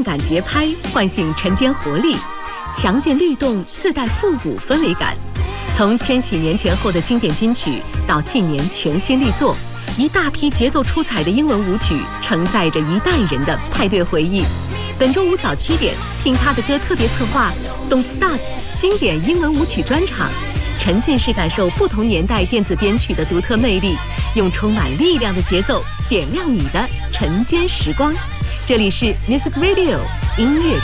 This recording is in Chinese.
感节拍唤醒晨间活力，强劲律动自带复古氛围感。从千禧年前后的经典金曲到近年全新力作，一大批节奏出彩的英文舞曲承载着一代人的派对回忆。本周五早7点，听他的歌特别策划 Don't Start 经典英文舞曲专场，沉浸式感受不同年代电子编曲的独特魅力，用充满力量的节奏点亮你的晨间时光。这里是 Music Radio 音乐